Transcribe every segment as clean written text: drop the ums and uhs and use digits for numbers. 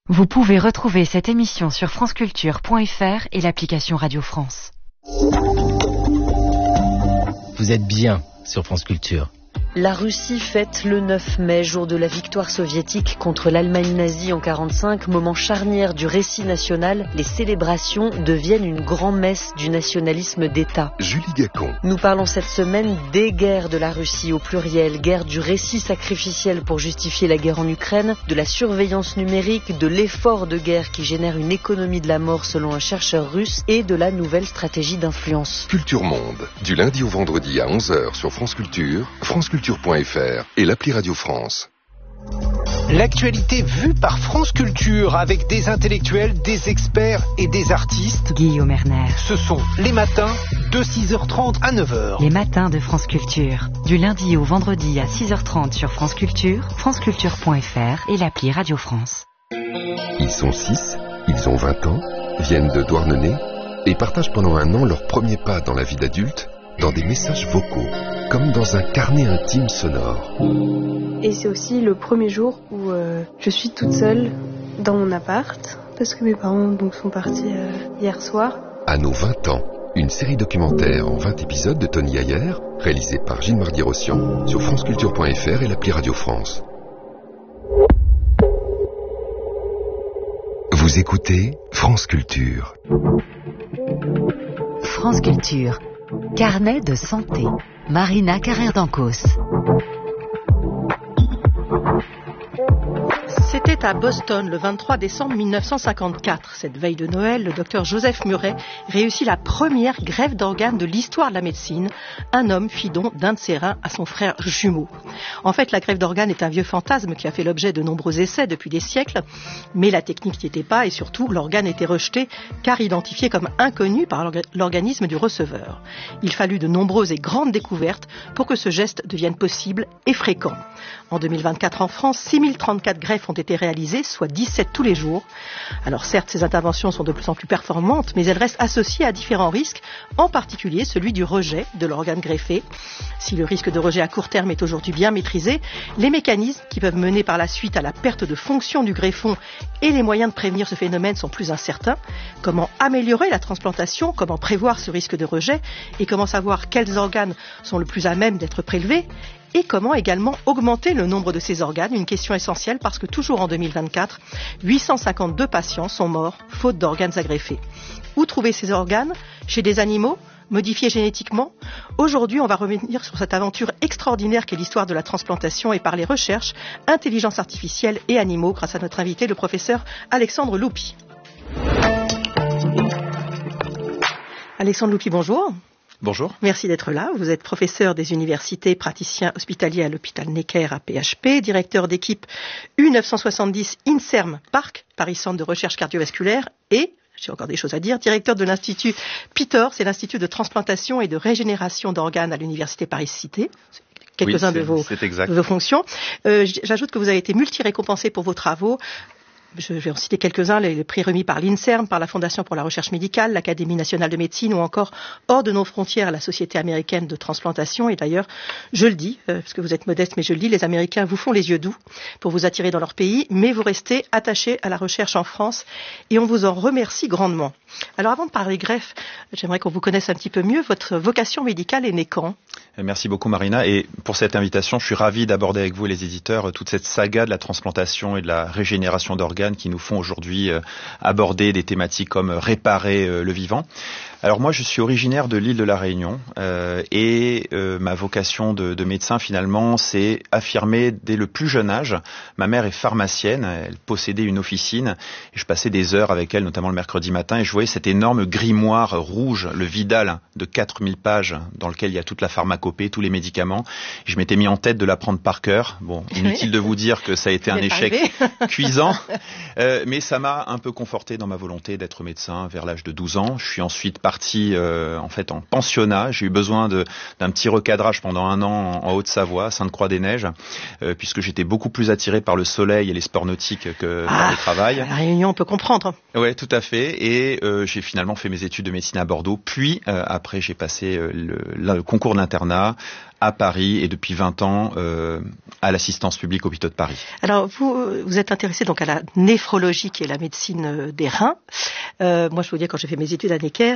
Vous pouvez retrouver cette émission sur franceculture.fr et l'application Radio France. Vous êtes bien sur France Culture. La Russie fête le 9 mai, jour de la victoire soviétique contre l'Allemagne nazie en 1945, moment charnière du récit national. Les célébrations deviennent une grand-messe du nationalisme d'État. Julie Gacon. Nous parlons cette semaine des guerres de la Russie au pluriel, guerre du récit sacrificiel pour justifier la guerre en Ukraine, de la surveillance numérique, de l'effort de guerre qui génère une économie de la mort selon un chercheur russe et de la nouvelle stratégie d'influence. Culture Monde, du lundi au vendredi à 11h sur France Culture, franceculture.fr et l'appli Radio France. L'actualité vue par France Culture avec des intellectuels, des experts et des artistes. Guillaume Erner. Ce sont les matins de 6h30 à 9h. Les matins de France Culture. Du lundi au vendredi à 6h30 sur France Culture, franceculture.fr et l'appli Radio France. Ils sont 6, ils ont 20 ans, viennent de Douarnenez et partagent pendant un an leur premier pas dans la vie d'adulte dans des messages vocaux, comme dans un carnet intime sonore. Et c'est aussi le premier jour où je suis toute seule dans mon appart, parce que mes parents sont partis hier soir. À nos 20 ans, une série documentaire en 20 épisodes de Tony Ayer, réalisée par Gilles Mardi-Rossian, sur franceculture.fr et l'appli Radio France. Vous écoutez France Culture. France Culture. Carnet de santé. Marina Carrère-Dancos. C'était à Boston le 23 décembre 1954. Cette veille de Noël, le docteur Joseph Murray réussit la première greffe d'organes de l'histoire de la médecine. Un homme fit don d'un de ses reins à son frère jumeau. En fait, la greffe d'organes est un vieux fantasme qui a fait l'objet de nombreux essais depuis des siècles. Mais la technique n'y était pas et surtout, l'organe était rejeté car identifié comme inconnu par l'organisme du receveur. Il fallut de nombreuses et grandes découvertes pour que ce geste devienne possible et fréquent. En 2024 en France, 6034 greffes ont été réalisées, soit 17 tous les jours. Alors certes, ces interventions sont de plus en plus performantes, mais elles restent associées à différents risques, en particulier celui du rejet de l'organe greffé. Si le risque de rejet à court terme est aujourd'hui bien maîtrisé, les mécanismes qui peuvent mener par la suite à la perte de fonction du greffon et les moyens de prévenir ce phénomène sont plus incertains. Comment améliorer la transplantation, comment prévoir ce risque de rejet et comment savoir quels organes sont le plus à même d'être prélevés et comment également augmenter le nombre de ces organes, une question essentielle parce que toujours en 2024, 852 patients sont morts faute d'organes à greffer. Où trouver ces organes ? Chez des animaux ? Modifiés génétiquement ? Aujourd'hui, on va revenir sur cette aventure extraordinaire qu'est l'histoire de la transplantation et par les recherches, intelligence artificielle et animaux grâce à notre invité, le professeur Alexandre Loupy. Alexandre Loupy, bonjour. Bonjour. Merci d'être là. Vous êtes professeur des universités, praticien hospitalier à l'hôpital Necker à PHP, directeur d'équipe U970 INSERM Parc, Paris Centre de Recherche Cardiovasculaire et, j'ai encore des choses à dire, directeur de l'Institut PITOR, c'est l'Institut de Transplantation et de Régénération d'organes à l'Université Paris-Cité. Quelques-uns de vos fonctions. J'ajoute que vous avez été multi-récompensé pour vos travaux. Je vais en citer quelques-uns, les prix remis par l'INSERM, par la Fondation pour la Recherche Médicale, l'Académie Nationale de Médecine ou encore hors de nos frontières, la Société Américaine de Transplantation. Et d'ailleurs, je le dis, parce que vous êtes modeste, mais je le dis, les Américains vous font les yeux doux pour vous attirer dans leur pays, mais vous restez attachés à la recherche en France et on vous en remercie grandement. Alors avant de parler greffe, j'aimerais qu'on vous connaisse un petit peu mieux. Votre vocation médicale est née quand ? Merci beaucoup Marina et pour cette invitation, je suis ravi d'aborder avec vous les éditeurs toute cette saga de la transplantation et de la régénération d'organes qui nous font aujourd'hui aborder des thématiques comme réparer le vivant. Alors moi je suis originaire de l'île de la Réunion et ma vocation de médecin finalement c'est affirmée dès le plus jeune âge. Ma mère est pharmacienne, elle possédait une officine et je passais des heures avec elle notamment le mercredi matin et je voyais cet énorme grimoire rouge, le Vidal de 4000 pages dans lequel il y a toute la pharmacopée, tous les médicaments. Je m'étais mis en tête de l'apprendre par cœur. Bon, inutile de vous dire que ça a été un échec cuisant, mais ça m'a un peu conforté dans ma volonté d'être médecin vers l'âge de 12 ans. Je suis ensuite parti en fait en pensionnat. J'ai eu besoin d'un petit recadrage pendant un an en Haute-Savoie, à Sainte-Croix-des-Neiges, puisque j'étais beaucoup plus attiré par le soleil et les sports nautiques que par le travail. La Réunion, on peut comprendre. Ouais, tout à fait. Et j'ai finalement fait mes études de médecine à Bordeaux. Puis après, j'ai passé le concours de l'internat à Paris et depuis 20 ans à l'assistance publique hôpitaux de Paris. Alors vous êtes intéressé donc à la néphrologie qui est la médecine des reins. Moi je peux vous dire quand j'ai fait mes études à Necker,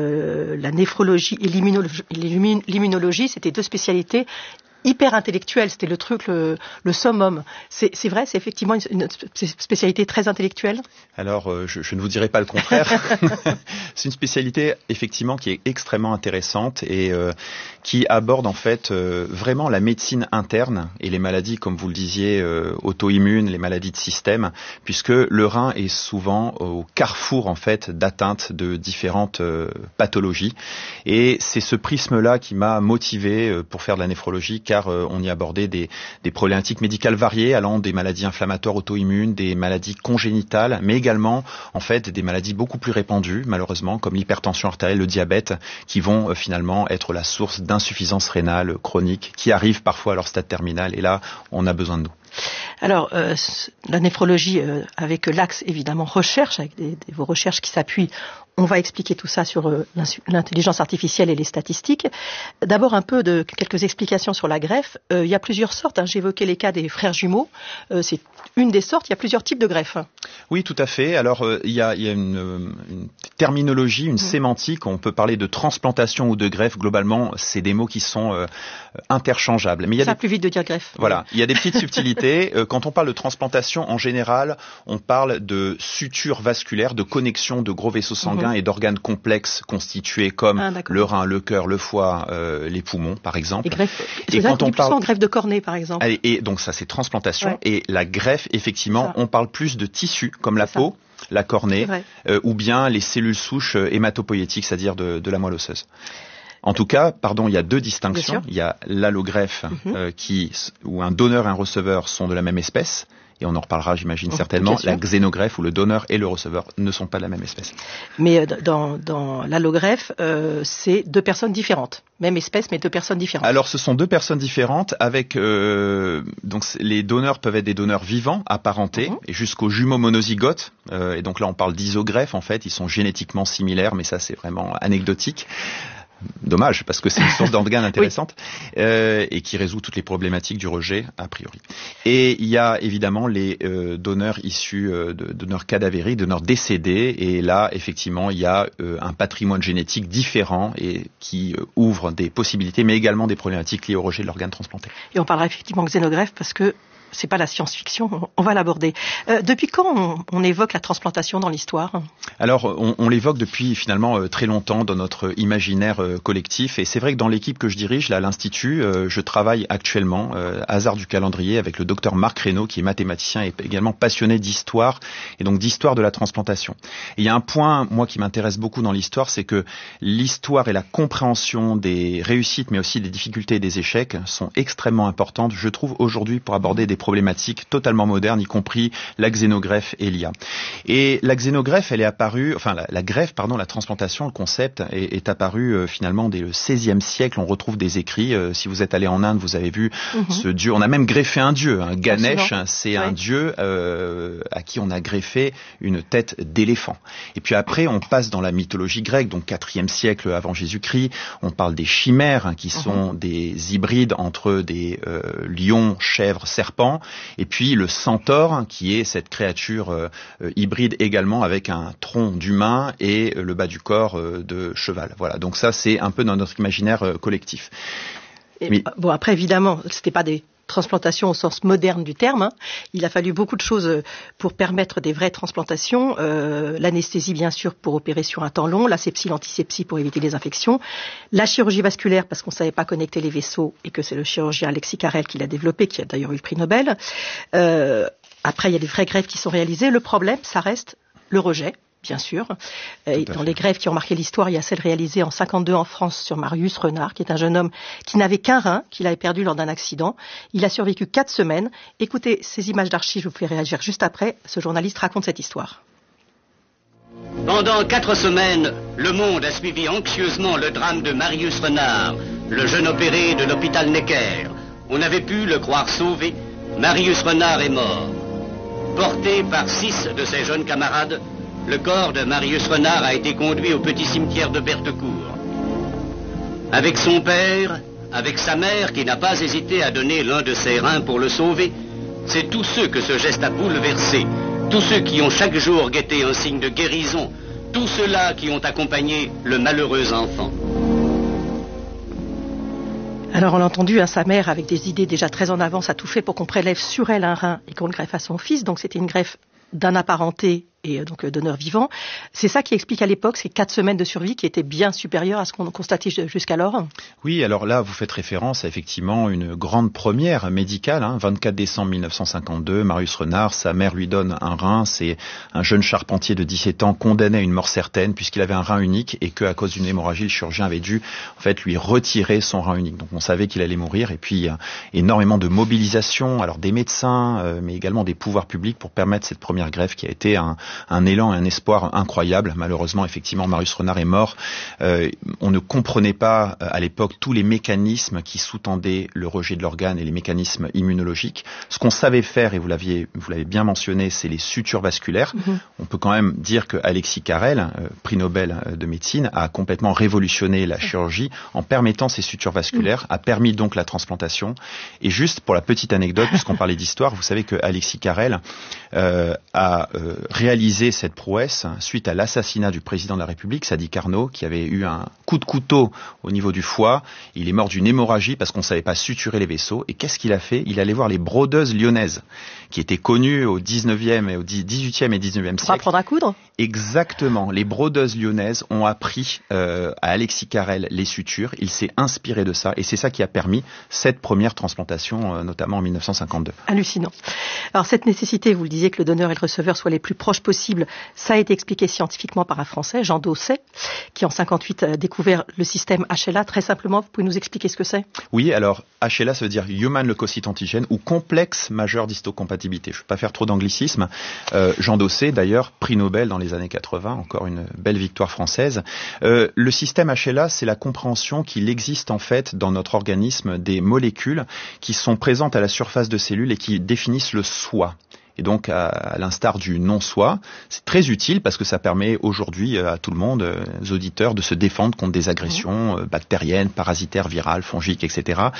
la néphrologie et l'immunologie c'était deux spécialités hyper intellectuelle, c'était le truc, le summum. C'est vrai, c'est effectivement une spécialité très intellectuelle. Alors, je ne vous dirai pas le contraire. C'est une spécialité effectivement qui est extrêmement intéressante et qui aborde en fait vraiment la médecine interne et les maladies, comme vous le disiez, auto-immunes, les maladies de système, puisque le rein est souvent au carrefour en fait d'atteintes de différentes pathologies. Et c'est ce prisme-là qui m'a motivé pour faire de la néphrologie, car on y abordait des problématiques médicales variées, allant des maladies inflammatoires auto-immunes, des maladies congénitales, mais également en fait des maladies beaucoup plus répandues, malheureusement, comme l'hypertension artérielle, le diabète, qui vont finalement être la source d'insuffisance rénale chronique, qui arrive parfois à leur stade terminal, et là, on a besoin de nous. Alors, la néphrologie, avec l'axe évidemment recherche, avec vos recherches qui s'appuient, on va expliquer tout ça sur l'intelligence artificielle et les statistiques. D'abord quelques explications sur la greffe. Il y a plusieurs sortes, j'évoquais les cas des frères jumeaux, c'est une des sortes, il y a plusieurs types de greffes. Oui, tout à fait. Alors, il y a une terminologie, une sémantique, on peut parler de transplantation ou de greffe, globalement, c'est des mots qui sont interchangeables. Mais ça va plus vite de dire greffe. Voilà, il y a des petites subtilités. Quand on parle de transplantation, en général, on parle de suture vasculaire, de connexion de gros vaisseaux sanguins et d'organes complexes constitués comme le rein, le cœur, le foie, les poumons, par exemple. Et quand on parle greffe de cornée, par exemple. Et donc ça, c'est transplantation. Ouais. Et la greffe, effectivement, on parle plus de tissus comme la peau, la cornée, ou bien les cellules souches hématopoïétiques, c'est-à-dire de la moelle osseuse. En tout cas, il y a deux distinctions. Il y a l'allogreffe où un donneur et un receveur sont de la même espèce. Et on en reparlera, j'imagine, certainement. La xénogreffe, où le donneur et le receveur ne sont pas de la même espèce. Mais dans l'allogreffe, c'est deux personnes différentes. Même espèce, mais deux personnes différentes. Alors, ce sont deux personnes différentes avec... donc, les donneurs peuvent être des donneurs vivants, apparentés, et jusqu'aux jumeaux monozygotes. Et donc là, on parle d'isogreffe, en fait. Ils sont génétiquement similaires, mais ça, c'est vraiment anecdotique. Dommage, parce que c'est une source d'organes intéressante et qui résout toutes les problématiques du rejet, a priori. Et il y a évidemment les donneurs issus de donneurs cadavériques, donneurs décédés, et là, effectivement, il y a un patrimoine génétique différent et qui ouvre des possibilités, mais également des problématiques liées au rejet de l'organe transplanté. Et on parlera effectivement de xénogreffe parce que c'est pas la science-fiction, on va l'aborder. Depuis quand on évoque la transplantation dans l'histoire ? Alors, on l'évoque depuis finalement très longtemps dans notre imaginaire collectif. Et c'est vrai que dans l'équipe que je dirige, là, à l'Institut, je travaille actuellement, hasard du calendrier, avec le docteur Marc Reynaud, qui est mathématicien et également passionné d'histoire, et donc d'histoire de la transplantation. Et il y a un point, moi, qui m'intéresse beaucoup dans l'histoire, c'est que l'histoire et la compréhension des réussites, mais aussi des difficultés et des échecs, sont extrêmement importantes, je trouve, aujourd'hui, pour aborder des problématiques totalement modernes, y compris la xénogreffe et l'IA. Et la xénogreffe, elle est apparue, la transplantation, le concept est apparu finalement dès le XVIe siècle. On retrouve des écrits. Si vous êtes allé en Inde, vous avez vu ce dieu. On a même greffé un dieu. Ganesh, c'est un dieu à qui on a greffé une tête d'éléphant. Et puis après, on passe dans la mythologie grecque, donc 4e siècle avant Jésus-Christ. On parle des chimères, qui sont des hybrides entre des lions, chèvres, serpents. Et puis le centaure, qui est cette créature hybride également avec un tronc d'humain et le bas du corps de cheval. Voilà, donc ça c'est un peu dans notre imaginaire collectif. Bon, après évidemment, c'était pas des transplantation au sens moderne du terme. Il a fallu beaucoup de choses pour permettre des vraies transplantations. L'anesthésie, bien sûr, pour opérer sur un temps long. L'asepsie, l'antisepsie pour éviter les infections. La chirurgie vasculaire, parce qu'on ne savait pas connecter les vaisseaux et que c'est le chirurgien Alexis Carrel qui l'a développé, qui a d'ailleurs eu le prix Nobel. Après, il y a des vraies greffes qui sont réalisées. Le problème, ça reste le rejet. Bien sûr. Dans les greffes qui ont marqué l'histoire, il y a celle réalisée en 52 en France sur Marius Renard, qui est un jeune homme qui n'avait qu'un rein, qu'il avait perdu lors d'un accident. Il a survécu 4 semaines. Écoutez ces images d'archives, je vous fais réagir juste après. Ce journaliste raconte cette histoire. Pendant 4 semaines, le monde a suivi anxieusement le drame de Marius Renard, le jeune opéré de l'hôpital Necker. On avait pu le croire sauvé. Marius Renard est mort. Porté par 6 de ses jeunes camarades, le corps de Marius Renard a été conduit au petit cimetière de Berthecourt. Avec son père, avec sa mère qui n'a pas hésité à donner l'un de ses reins pour le sauver. C'est tous ceux que ce geste a bouleversés, tous ceux qui ont chaque jour guetté un signe de guérison, tous ceux-là qui ont accompagné le malheureux enfant. Alors on l'a entendu, sa mère, avec des idées déjà très en avance, a tout fait pour qu'on prélève sur elle un rein et qu'on le greffe à son fils. Donc c'était une greffe d'un apparenté et donc donneur vivant. C'est ça qui explique à l'époque ces 4 semaines de survie qui étaient bien supérieures à ce qu'on constatait jusqu'alors. Oui, alors là, vous faites référence à effectivement une grande première médicale. 24 décembre 1952, Marius Renard, sa mère lui donne un rein. C'est un jeune charpentier de 17 ans condamné à une mort certaine puisqu'il avait un rein unique et qu'à cause d'une hémorragie, le chirurgien avait dû en fait lui retirer son rein unique. Donc on savait qu'il allait mourir et puis énormément de mobilisation, alors des médecins, mais également des pouvoirs publics pour permettre cette première greffe qui a été un élan et un espoir incroyable. Malheureusement, effectivement, Marius Renard est mort. On ne comprenait pas à l'époque tous les mécanismes qui sous-tendaient le rejet de l'organe et les mécanismes immunologiques. Ce qu'on savait faire, et vous l'avez bien mentionné, c'est les sutures vasculaires. On peut quand même dire que Alexis Carrel, prix Nobel de médecine, a complètement révolutionné la chirurgie en permettant ces sutures vasculaires, a permis donc la transplantation. Et juste pour la petite anecdote, puisqu'on parlait d'histoire, vous savez que Alexis Carrel a réalisé cette prouesse suite à l'assassinat du président de la République, Sadi Carnot, qui avait eu un coup de couteau au niveau du foie. Il est mort d'une hémorragie parce qu'on ne savait pas suturer les vaisseaux. Et qu'est-ce qu'il a fait? Il allait voir les brodeuses lyonnaises, qui étaient connues au 19e et au 18e et 19e siècle. Pour apprendre à coudre? Exactement. Les brodeuses lyonnaises ont appris à Alexis Carrel les sutures. Il s'est inspiré de ça et c'est ça qui a permis cette première transplantation, notamment en 1952. Hallucinant. Alors cette nécessité, vous le disiez, que le donneur et le receveur soient les plus proches possibles, ça a été expliqué scientifiquement par un Français, Jean Dosset, qui en 58 a découvert le système HLA. Très simplement, vous pouvez nous expliquer ce que c'est? Oui, alors HLA, ça veut dire Human Leukocyte Antigen ou complexe majeur d'histocompatibilité. Je ne vais pas faire trop d'anglicisme. Jean Dosset, d'ailleurs, prix Nobel dans les années 80, encore une belle victoire française. Le système HLA, c'est la compréhension qu'il existe en fait dans notre organisme des molécules qui sont présentes à la surface de cellules et qui définissent le soi. Et donc, à l'instar du non-soi, c'est très utile parce que ça permet aujourd'hui à tout le monde, aux auditeurs, de se défendre contre des agressions bactériennes, parasitaires, virales, fongiques, etc.